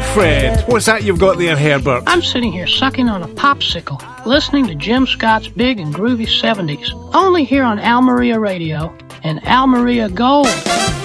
Fred. What's that you've got there, Herbert? I'm sitting here sucking on a popsicle, listening to Jim Scott's Big and Groovy 70s, only here on Al Maria Radio and Al Maria Gold.